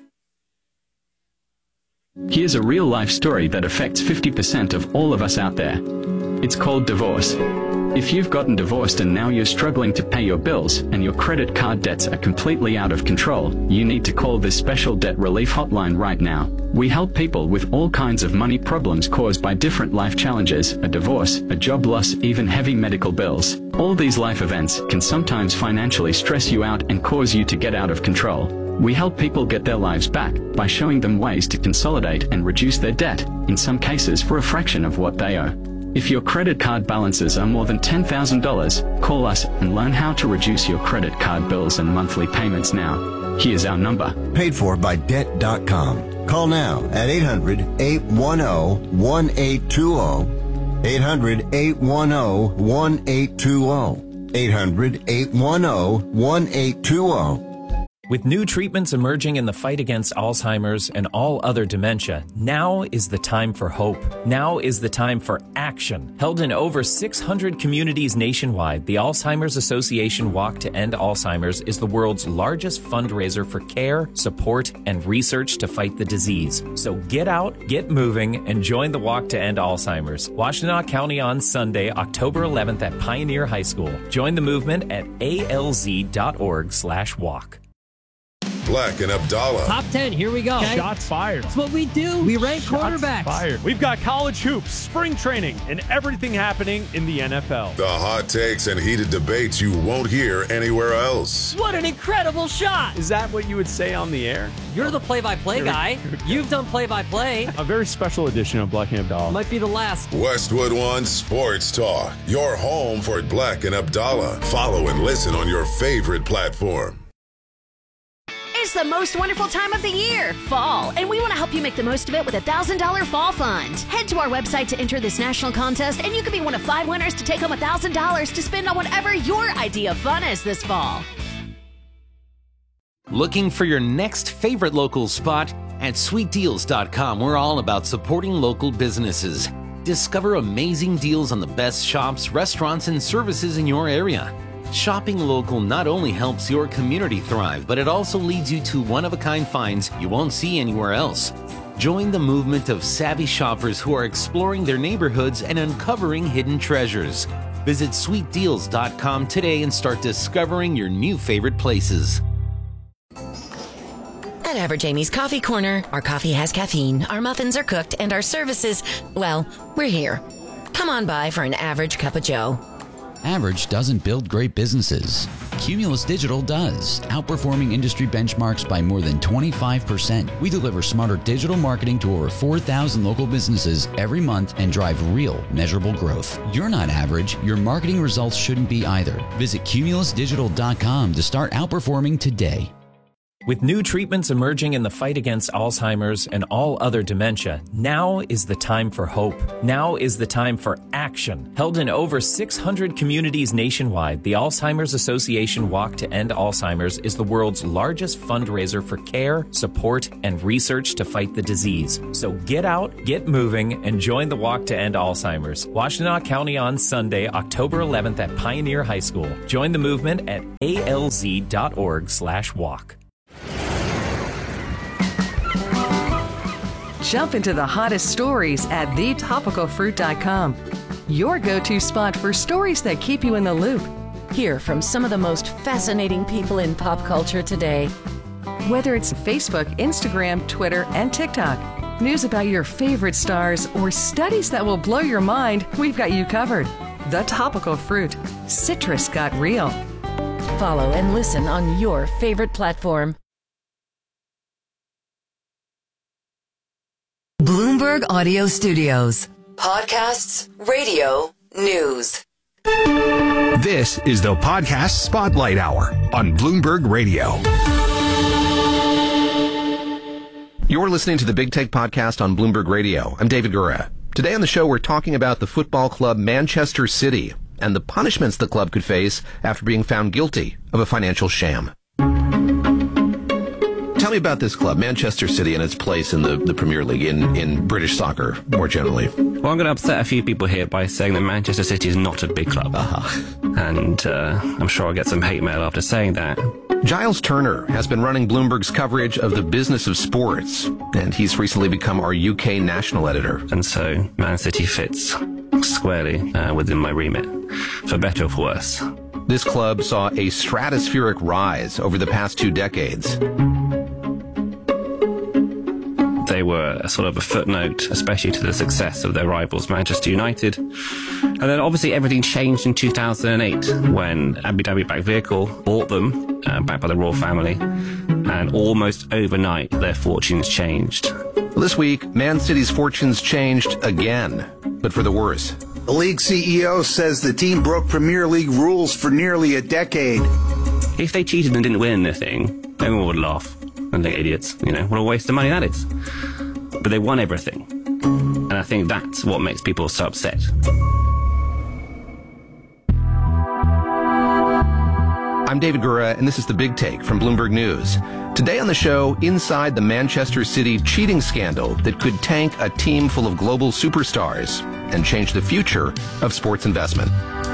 Speaker 8: Here's a real-life story that affects 50% of all of us out there. It's called divorce. If you've gotten divorced and now you're struggling to pay your bills and your credit card debts are completely out of control, you need to call this special debt relief hotline right now. We help people with all kinds of money problems caused by different life challenges, a divorce, a job loss, even heavy medical bills. All these life events can sometimes financially stress you out and cause you to get out of control. We help people get their lives back by showing them ways to consolidate and reduce their debt, in some cases for a fraction of what they owe. If your credit card balances are more than $10,000, call us and learn how to reduce your credit card bills and monthly payments now. Here's our number.
Speaker 4: Paid for by Debt.com. Call now at 800-810-1820. 800-810-1820. 800-810-1820.
Speaker 13: With new treatments emerging in the fight against Alzheimer's and all other dementia, now is the time for hope. Now is the time for action. Held in over 600 communities nationwide, the Alzheimer's Association Walk to End Alzheimer's is the world's largest fundraiser for care, support, and research to fight the disease. So get out, get moving, and join the Walk to End Alzheimer's. Washtenaw County on Sunday, October 11th at Pioneer High School. Join the movement at alz.org/walk.
Speaker 15: Black and Abdallah.
Speaker 11: Top 10, here we go.
Speaker 24: Okay. Shots fired.
Speaker 11: That's what we do. We rank quarterbacks.
Speaker 24: Fired. We've got college hoops, spring training, and everything happening in the NFL.
Speaker 15: The hot takes and heated debates you won't hear anywhere else.
Speaker 11: What an incredible shot.
Speaker 24: Is that what you would say on the air?
Speaker 11: You're the play-by-play guy. You've done play-by-play.
Speaker 24: A very special edition of Black and Abdallah.
Speaker 11: Might be the last.
Speaker 15: Westwood One Sports Talk. Your home for Black and Abdallah. Follow and listen on your favorite platform.
Speaker 17: It's the most wonderful time of the year, fall, and we want to help you make the most of it with a $1,000 fall fund. Head to our website to enter this national contest, and you could be one of 5 winners to take home $1,000 to spend on whatever your idea of fun is this fall.
Speaker 25: Looking for your next favorite local spot? At sweetdeals.com, we're all about supporting local businesses. Discover amazing deals on the best shops, restaurants, and services in your area. Shopping local not only helps your community thrive, but it also leads you to one-of-a-kind finds you won't see anywhere else. Join the movement of savvy shoppers who are exploring their neighborhoods and uncovering hidden treasures. Visit sweetdeals.com today and start discovering your new favorite places.
Speaker 18: At Average Amy's Coffee Corner, our coffee has caffeine, our muffins are cooked, and our services, well, we're here. Come on by for an average cup of joe.
Speaker 19: Average doesn't build great businesses. Cumulus Digital does, outperforming industry benchmarks by more than 25%. We deliver smarter digital marketing to over 4,000 local businesses every month and drive real, measurable growth. You're not average. Your marketing results shouldn't be either. Visit cumulusdigital.com to start outperforming today.
Speaker 13: With new treatments emerging in the fight against Alzheimer's and all other dementia, now is the time for hope. Now is the time for action. Held in over 600 communities nationwide, the Alzheimer's Association Walk to End Alzheimer's is the world's largest fundraiser for care, support, and research to fight the disease. So get out, get moving, and join the Walk to End Alzheimer's. Washtenaw County on Sunday, October 11th at Pioneer High School. Join the movement at alz.org/walk.
Speaker 9: Jump into the hottest stories at thetopicalfruit.com. Your go-to spot for stories that keep you in the loop.
Speaker 18: Hear from some of the most fascinating people in pop culture today.
Speaker 9: Whether it's Facebook, Instagram, Twitter, and TikTok, news about your favorite stars, or studies that will blow your mind, we've got you covered. The Topical Fruit. Citrus got real.
Speaker 18: Follow and listen on your favorite platform.
Speaker 22: Bloomberg Audio Studios. Podcasts, radio, news.
Speaker 23: This is the Podcast Spotlight Hour on Bloomberg Radio.
Speaker 10: You're listening to the Big Take Podcast on Bloomberg Radio. I'm David Gura. Today on the show, we're talking about the football club Manchester City and the punishments the club could face after being found guilty of a financial sham. Tell me about this club, Manchester City, and its place in the Premier League, in British soccer, more generally.
Speaker 14: Well, I'm going to upset a few people here by saying that Manchester City is not a big club. And I'm sure I'll get some hate mail after saying that.
Speaker 10: Giles Turner has been running Bloomberg's coverage of the business of sports, and he's recently become our UK national editor.
Speaker 14: And so Man City fits squarely within my remit, for better or for worse.
Speaker 10: This club saw a stratospheric rise over the past 2 decades.
Speaker 14: They were a sort of a footnote, especially to the success of their rivals, Manchester United. And then obviously everything changed in 2008 when Abu Dhabi-backed vehicle bought them, backed by the royal family, and almost overnight their fortunes changed.
Speaker 10: This week, Man City's fortunes changed again, but for the worse.
Speaker 16: The league CEO says the team broke Premier League rules for nearly a decade.
Speaker 14: If they cheated and didn't win anything, everyone would laugh and think idiots. What a waste of money that is. But they won everything. And I think that's what makes people so upset.
Speaker 10: I'm David Gura, and this is The Big Take from Bloomberg News. Today on the show, inside the Manchester City cheating scandal that could tank a team full of global superstars and change the future of sports investment.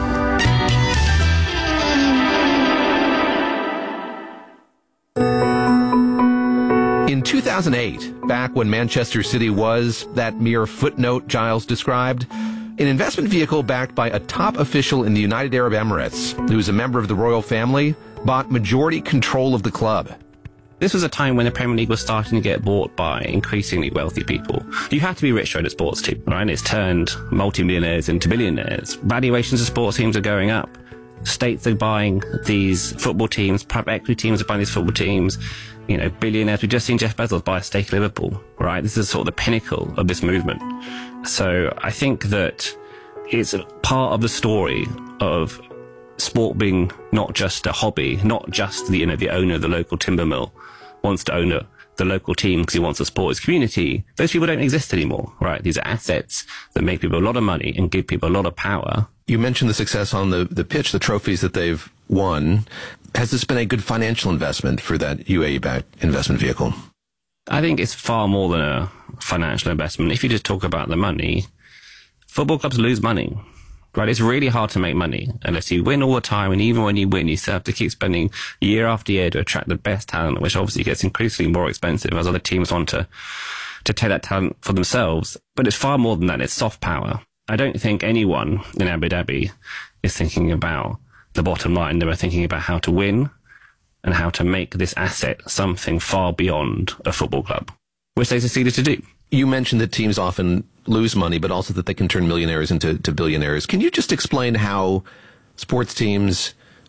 Speaker 10: In 2008, back when Manchester City was that mere footnote Giles described, an investment vehicle backed by a top official in the United Arab Emirates, who was a member of the royal family, bought majority control of the club.
Speaker 14: This was a time when the Premier League was starting to get bought by increasingly wealthy people. You had to be rich to own a sports team, right? It's turned multimillionaires into billionaires. Valuations of sports teams are going up. States are buying these football teams. Private equity teams are buying these football teams. Billionaires. We've just seen Jeff Bezos buy a stake in Liverpool, right? This is sort of the pinnacle of this movement. So I think that it's a part of the story of sport being not just a hobby, not just the owner of the local timber mill wants to own the local team because he wants to support his community. Those people don't exist anymore, right? These are assets that make people a lot of money and give people a lot of power.
Speaker 10: You mentioned the success on the pitch, the trophies that they've won. Has this been a good financial investment for that UAE-backed investment vehicle?
Speaker 14: I think it's far more than a financial investment. If you just talk about the money, football clubs lose money, right? It's really hard to make money unless you win all the time. And even when you win, you still have to keep spending year after year to attract the best talent, which obviously gets increasingly more expensive as other teams want to take that talent for themselves. But it's far more than that. It's soft power. I don't think anyone in Abu Dhabi is thinking about the bottom line. They were thinking about how to win and how to make this asset something far beyond a football club, which they succeeded to do.
Speaker 10: You mentioned that teams often lose money, but also that they can turn millionaires into billionaires. Can you just explain how sports teams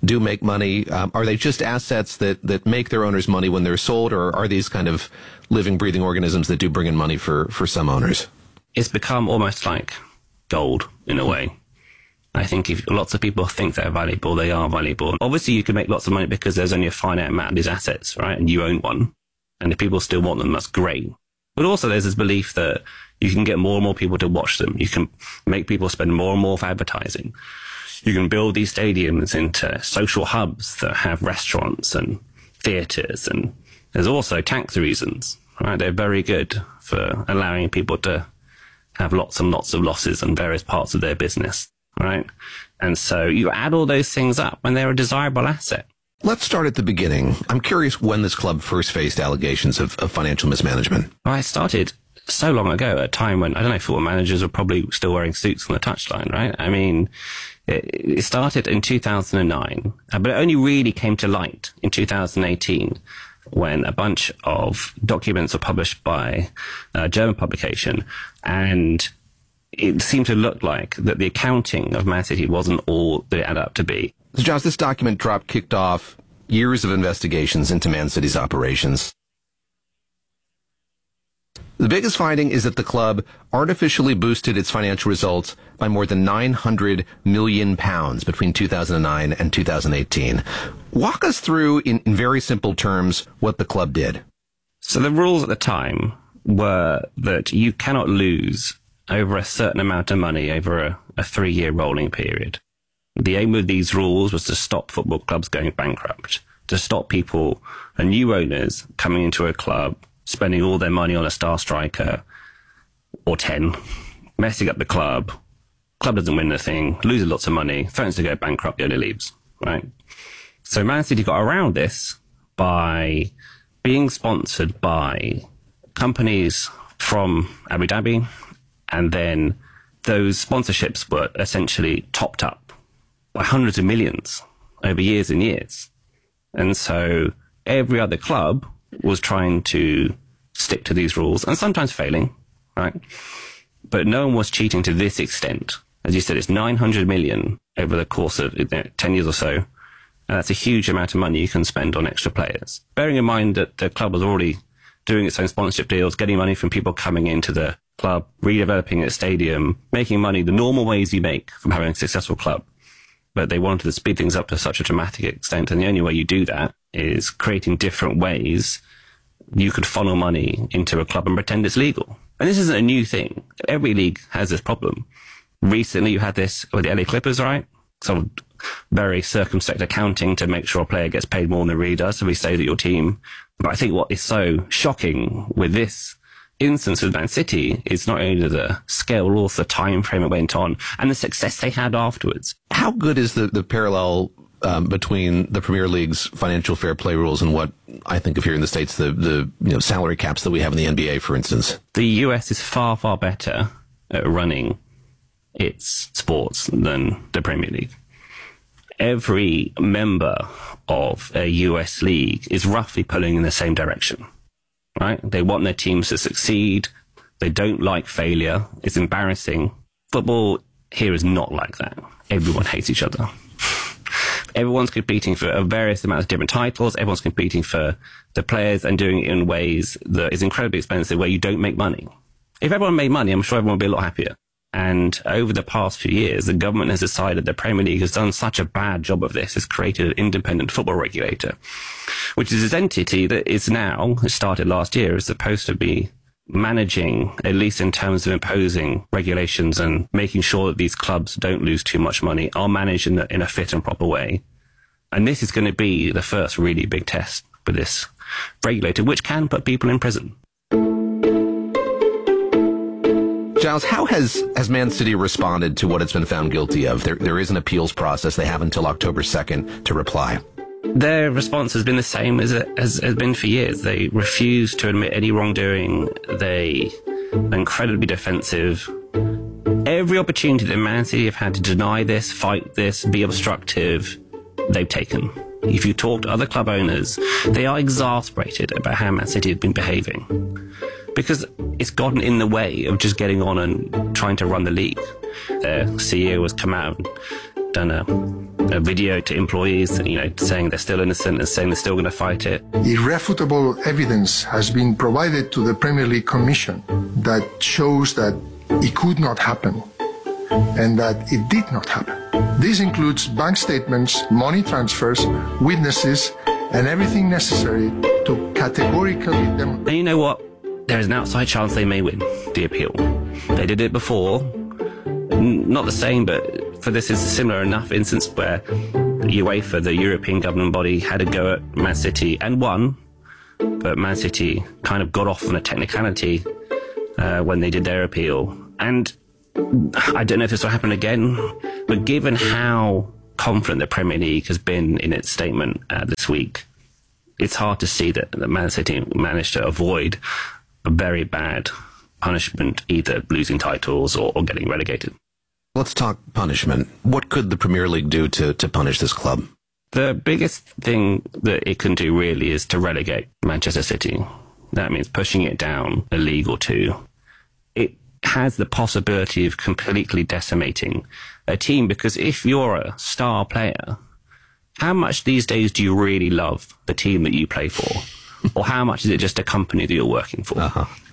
Speaker 10: do make money. Are they just assets that make their owners money when they're sold, or are these kind of living, breathing organisms that do bring in money for some owners?
Speaker 14: It's become almost like gold in a way. I think if lots of people think they're valuable, they are valuable. Obviously, you can make lots of money because there's only a finite amount of these assets, right? And you own one. And if people still want them, that's great. But also there's this belief that you can get more and more people to watch them. You can make people spend more and more for advertising. You can build these stadiums into social hubs that have restaurants and theatres. And there's also tax reasons, right? They're very good for allowing people to have lots and lots of losses in various parts of their business, right? And so you add all those things up and they're a desirable asset.
Speaker 10: Let's start at the beginning. I'm curious when this club first faced allegations of financial mismanagement.
Speaker 14: Well, I started so long ago, at a time when, I don't know, football managers were probably still wearing suits on the touchline, right? I mean, it started in 2009, but it only really came to light in 2018 when a bunch of documents were published by a German publication, and it seemed to look like that the accounting of Man City wasn't all that it added up to be.
Speaker 10: So, Giles, this document drop kicked off years of investigations into Man City's operations. The biggest finding is that the club artificially boosted its financial results by more than £900 million between 2009 and 2018. Walk us through, in very simple terms, what the club did.
Speaker 14: So the rules at the time were that you cannot lose over a certain amount of money over a 3-year rolling period. The aim of these rules was to stop football clubs going bankrupt, to stop people and new owners coming into a club, spending all their money on a star striker or 10, messing up the club doesn't win the thing, loses lots of money, threatens to go bankrupt, the owner leaves, right? So Man City got around this by being sponsored by companies from Abu Dhabi, and then those sponsorships were essentially topped up by hundreds of millions over years and years. And so every other club was trying to stick to these rules, and sometimes failing, right? But no one was cheating to this extent. As you said, it's 900 million over the course of 10 years or so. And that's a huge amount of money you can spend on extra players. Bearing in mind that the club was already doing its own sponsorship deals, getting money from people coming into the club, redeveloping its stadium, making money the normal ways you make from having a successful club. But they wanted to speed things up to such a dramatic extent. And the only way you do that is creating different ways you could funnel money into a club and pretend it's legal. And this isn't a new thing. Every league has this problem. Recently, you had this with the LA Clippers, right? Some very circumspect accounting to make sure a player gets paid more than the really does, so we say that your team. But I think what is so shocking with this instance with Man City is not only the scale, but also the time frame it went on and the success they had afterwards.
Speaker 10: How good is the parallel between the Premier League's financial fair play rules and what I think of here in the States, the salary caps that we have in the NBA, for instance?
Speaker 14: The US is far, far better at running its sports than the Premier League. Every member of a US league is roughly pulling in the same direction, right? They want their teams to succeed. They don't like failure. It's embarrassing. Football here is not like that. Everyone hates each other. Everyone's competing for a various amounts of different titles. Everyone's competing for the players and doing it in ways that is incredibly expensive, where you don't make money. If everyone made money, I'm sure everyone would be a lot happier. And over the past few years, the government has decided the Premier League has done such a bad job of this, has created an independent football regulator, which is this entity that is now, it started last year, is supposed to be managing, at least in terms of imposing regulations and making sure that these clubs don't lose too much money, are managed in a fit and proper way. And this is going to be the first really big test for this regulator, which can put people in prison.
Speaker 10: Giles, how has Man City responded to what it's been found guilty of? There is an appeals process. They have until October 2nd to reply.
Speaker 14: Their response has been the same as it has been for years. They refuse to admit any wrongdoing. They are incredibly defensive. Every opportunity that Man City have had to deny this, fight this, be obstructive, they've taken. If you talk to other club owners, they are exasperated about how Man City have been behaving, because it's gotten in the way of just getting on and trying to run the league. Their CEO has come out and done a a video to employees, saying they're still innocent and saying they're still going to fight it.
Speaker 1: Irrefutable evidence has been provided to the Premier League Commission that shows that it could not happen and that it did not happen. This includes bank statements, money transfers, witnesses, and everything necessary to categorically
Speaker 14: And you know what? There is an outside chance they may win the appeal. They did it before. Not the same, but for this is a similar enough instance where UEFA, the European governing body, had a go at Man City and won, but Man City kind of got off on a technicality when they did their appeal. And I don't know if this will happen again, but given how confident the Premier League has been in its statement this week, it's hard to see that Man City managed to avoid a very bad punishment, either losing titles or getting relegated.
Speaker 10: Let's talk punishment. What could the Premier League do to punish this club?
Speaker 14: The biggest thing that it can do really is to relegate Manchester City. That means pushing it down a league or two. It has the possibility of completely decimating a team, because if you're a star player, how much these days do you really love the team that you play for? Or how much is it just a company that you're working for?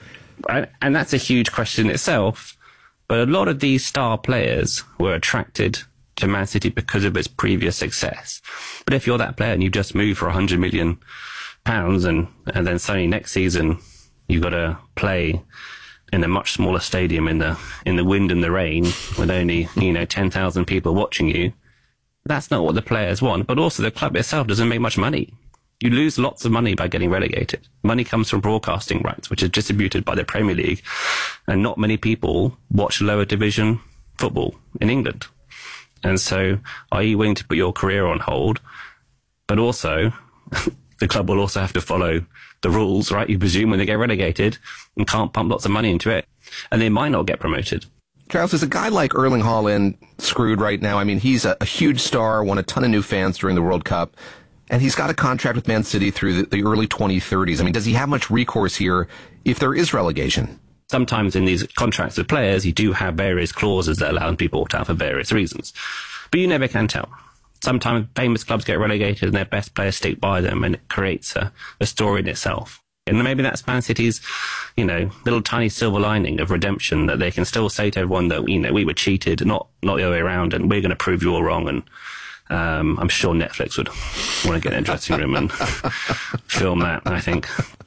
Speaker 14: And that's a huge question itself. But a lot of these star players were attracted to Man City because of its previous success. But if you're that player and you just move for £100 million and then suddenly next season you've got to play in a much smaller stadium in the wind and the rain with only 10,000 people watching you, that's not what the players want. But also the club itself doesn't make much money. You lose lots of money by getting relegated. Money comes from broadcasting rights, which is distributed by the Premier League, and not many people watch lower division football in England. And so, are you willing to put your career on hold? But also, the club will also have to follow the rules, right? You presume when they get relegated and can't pump lots of money into it, and they might not get promoted.
Speaker 10: Charles, is a guy like Erling Haaland screwed right now? I mean, he's a huge star, won a ton of new fans during the World Cup. And he's got a contract with Man City through the early 2030s. I mean, does he have much recourse here if there is relegation?
Speaker 14: Sometimes in these contracts with players, you do have various clauses that allow people to out for various reasons. But you never can tell. Sometimes famous clubs get relegated and their best players stick by them, and it creates a story in itself. And maybe that's Man City's, little tiny silver lining of redemption, that they can still say to everyone that, we were cheated, not the other way around, and we're going to prove you all wrong. And I'm sure Netflix would want to get in a dressing room and film that, I think.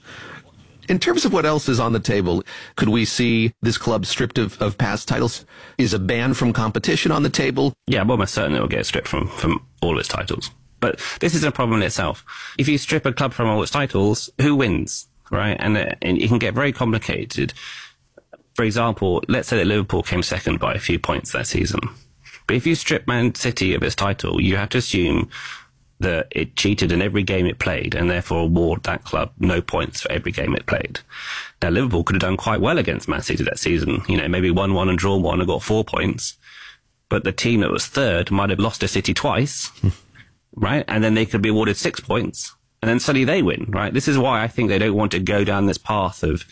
Speaker 10: In terms of what else is on the table, could we see this club stripped of past titles? Is a ban from competition on the table?
Speaker 14: Yeah, well, most certainly it will get stripped from all its titles. But this is a problem in itself. If you strip a club from all its titles, who wins, right? And it can get very complicated. For example, let's say that Liverpool came second by a few points that season. But if you strip Man City of its title, you have to assume that it cheated in every game it played and therefore award that club no points for every game it played. Now, Liverpool could have done quite well against Man City that season. Maybe won one and drawn one and got 4 points. But the team that was third might have lost to City twice, right? And then they could be awarded 6 points. And then suddenly they win, right? This is why I think they don't want to go down this path of,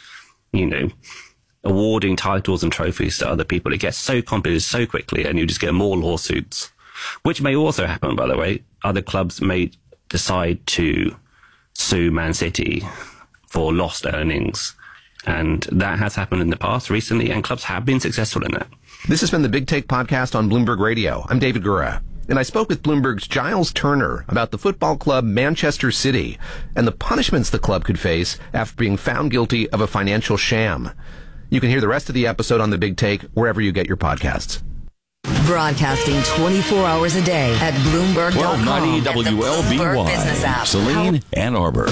Speaker 14: awarding titles and trophies to other people. It gets so complicated so quickly, and you just get more lawsuits, which may also happen, by the way. Other clubs may decide to sue Man City for lost earnings, and that has happened in the past recently, and clubs have been successful in that.
Speaker 10: This has been the Big Take podcast on Bloomberg Radio. I'm David Gura, and I spoke with Bloomberg's Giles Turner about the football club Manchester City and the punishments the club could face after being found guilty of a financial sham. You can hear the rest of the episode on The Big Take wherever you get your podcasts.
Speaker 22: Broadcasting 24 hours a day at Bloomberg.com.
Speaker 2: 1290 WLB1. Saline, Ann Arbor.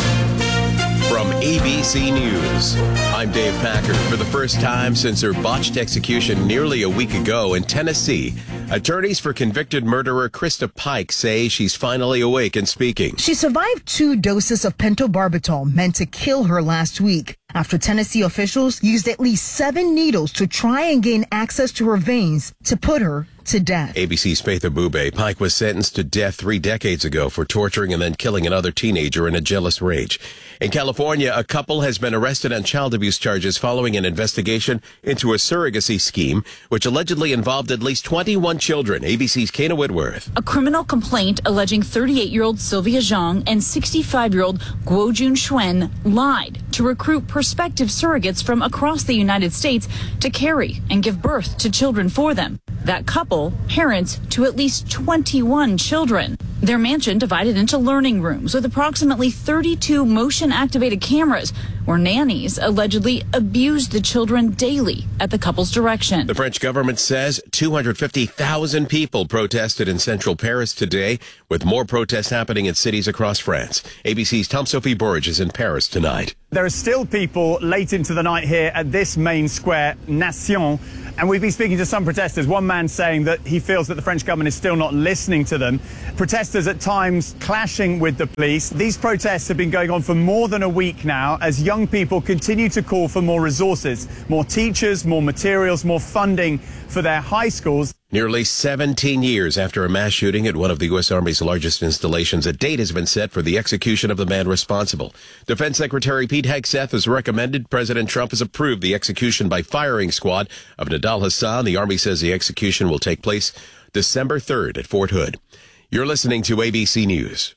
Speaker 2: From ABC News, I'm Dave Packard. For the first time since her botched execution nearly a week ago in Tennessee, attorneys for convicted murderer Krista Pike say she's finally awake and speaking.
Speaker 3: She survived 2 doses of pentobarbital meant to kill her last week after Tennessee officials used at least 7 needles to try and gain access to her veins to put her to death.
Speaker 2: ABC's Faith Abube. Pike was sentenced to death 3 decades ago for torturing and then killing another teenager in a jealous rage. In California, a couple has been arrested on child abuse charges following an investigation into a surrogacy scheme, which allegedly involved at least 21 children. ABC's Kana Whitworth.
Speaker 5: A criminal complaint alleging 38-year-old Sylvia Zhang and 65-year-old Guo Junxuan lied to recruit prospective surrogates from across the United States to carry and give birth to children for them. That couple, parents to at least 21 children. Their mansion divided into learning rooms with approximately 32 motion-activated cameras where nannies allegedly abused the children daily at the couple's direction.
Speaker 2: The French government says 250,000 people protested in central Paris today, with more protests happening in cities across France. ABC's Tom-Sophie Burge is in Paris tonight.
Speaker 6: There are still people late into the night here at this main square, Nation, and we've been speaking to some protesters. One man saying that he feels that the French government is still not listening to them. Protesters at times clashing with the police. These protests have been going on for more than a week now as young people continue to call for more resources, more teachers, more materials, more funding for their high schools.
Speaker 2: Nearly 17 years after a mass shooting at one of the U.S. Army's largest installations, a date has been set for the execution of the man responsible. Defense Secretary Pete Hegseth has recommended. President Trump has approved the execution by firing squad of Nidal Hasan. The Army says the execution will take place December 3rd at Fort Hood. You're listening to ABC News.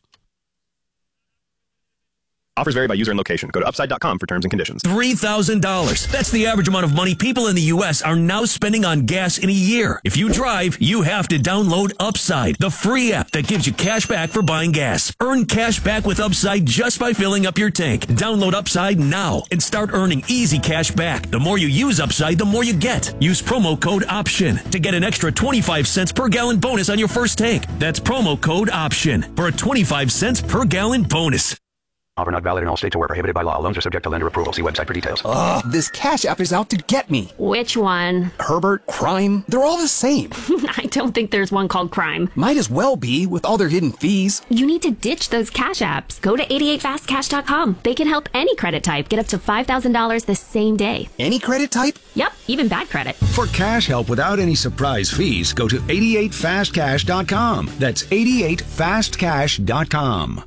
Speaker 7: Offers vary by user and location. Go to upside.com for terms and conditions.
Speaker 20: $3,000. That's the average amount of money people in the U.S. are now spending on gas in a year. If you drive, you have to download Upside, the free app that gives you cash back for buying gas. Earn cash back with Upside just by filling up your tank. Download Upside now and start earning easy cash back. The more you use Upside, the more you get. Use promo code OPTION to get an extra 25 cents per gallon bonus on your first tank. That's promo code OPTION for a 25 cents per gallon bonus.
Speaker 21: Offer not valid in all states or where prohibited by law. Loans are subject to lender approval. See website for details.
Speaker 26: Ugh, this Cash App is out to get me.
Speaker 27: Which one?
Speaker 26: Herbert, Crime, they're all the same.
Speaker 27: I don't think there's one called Crime.
Speaker 26: Might as well be, with all their hidden fees.
Speaker 27: You need to ditch those Cash Apps. Go to 88fastcash.com. They can help any credit type get up to $5,000 the same day.
Speaker 26: Any credit type?
Speaker 27: Yep, even bad credit.
Speaker 23: For cash help without any surprise fees, go to 88fastcash.com. That's 88fastcash.com.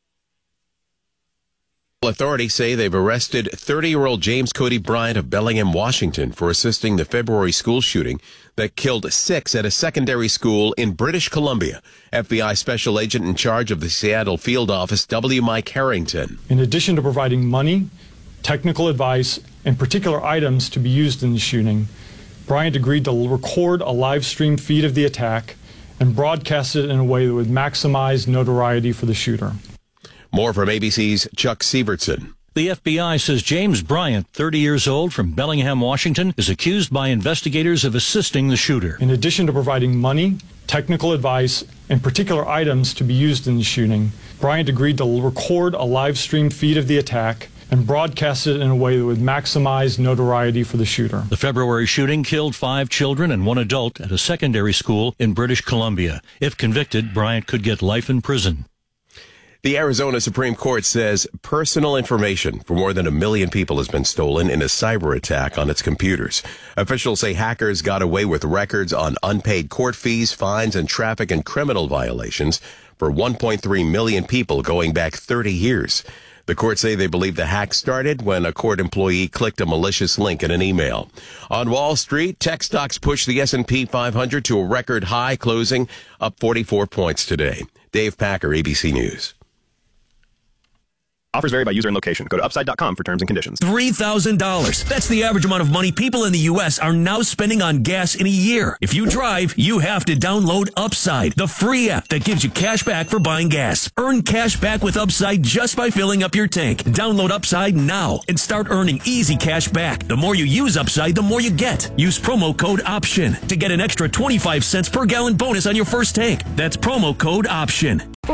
Speaker 2: Authorities say they've arrested 30-year-old James Cody Bryant of Bellingham, Washington, for assisting the February school shooting that killed 6 at a secondary school in British Columbia. FBI Special Agent in charge of the Seattle field office, W. Mike Harrington.
Speaker 28: In addition to providing money, technical advice, and particular items to be used in the shooting, Bryant agreed to record a live stream feed of the attack and broadcast it in a way that would maximize notoriety for the shooter.
Speaker 2: More from ABC's Chuck Sievertson.
Speaker 29: The FBI says James Bryant, 30 years old, from Bellingham, Washington, is accused by investigators of assisting the shooter.
Speaker 28: In addition to providing money, technical advice, and particular items to be used in the shooting, Bryant agreed to record a live stream feed of the attack and broadcast it in a way that would maximize notoriety for the shooter.
Speaker 29: The February shooting killed 5 children and 1 adult at a secondary school in British Columbia. If convicted, Bryant could get life in prison.
Speaker 2: The Arizona Supreme Court says personal information for more than 1 million people has been stolen in a cyber attack on its computers. Officials say hackers got away with records on unpaid court fees, fines, and traffic and criminal violations for 1.3 million people going back 30 years. The court say they believe the hack started when a court employee clicked a malicious link in an email. On Wall Street, tech stocks pushed the S&P 500 to a record high, closing up 44 points today. Dave Packer, ABC News.
Speaker 7: Offers vary by user and location. Go to upside.com for terms and conditions.
Speaker 20: $3,000. That's the average amount of money people in the U.S. are now spending on gas in a year. If you drive, you have to download Upside, the free app that gives you cash back for buying gas. Earn cash back with Upside just by filling up your tank. Download Upside now and start earning easy cash back. The more you use Upside, the more you get. Use promo code OPTION to get an extra 25 cents per gallon bonus on your first tank. That's promo code OPTION.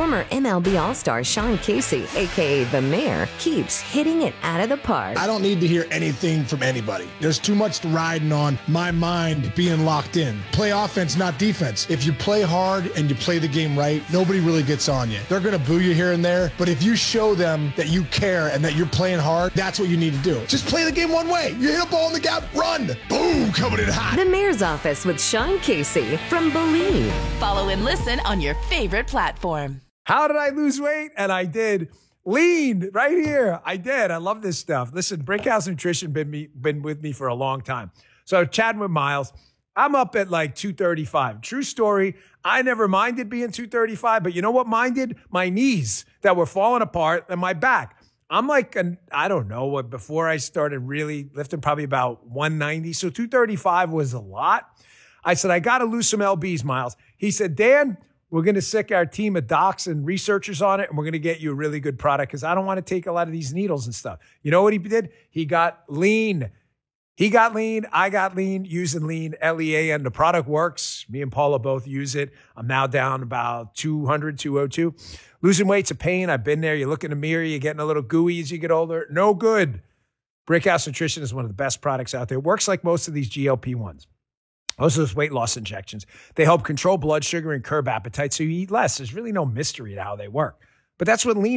Speaker 22: Former MLB All-Star Sean Casey, a.k.a. The Mayor, keeps hitting it out of the park.
Speaker 4: I don't need to hear anything from anybody. There's too much riding on my mind being locked in. Play offense, not defense. If you play hard and you play the game right, nobody really gets on you. They're going to boo you here and there, but if you show them that you care and that you're playing hard, that's what you need to do. Just play the game one way. You hit a ball in the gap, run. Boom, coming in hot.
Speaker 22: The Mayor's Office with Sean Casey from Believe.
Speaker 8: Follow and listen on your favorite platform.
Speaker 11: How did I lose weight? And I did. Lean right here. I did. I love this stuff. Listen, Brickhouse Nutrition been with me for a long time. So chatting with Miles, I'm up at like 235. True story. I never minded being 235, but you know what minded? My knees that were falling apart and my back. I'm like, I don't know what, before I started really lifting, probably about 190. So 235 was a lot. I said, I got to lose some LBs, Miles. He said, Dan, we're going to sick our team of docs and researchers on it, and we're going to get you a really good product because I don't want to take a lot of these needles and stuff. You know what he did? He got lean. He got lean. I got lean using lean, L-E-A-N. The product works. Me and Paula both use it. I'm now down about 200, 202. Losing weight's a pain. I've been there. You look in the mirror, you're getting a little gooey as you get older. No good. Brickhouse Nutrition is one of the best products out there. It works like most of these GLP-1s. Most of those weight loss injections. They help control blood sugar and curb appetite so you eat less. There's really no mystery to how they work. But that's what lean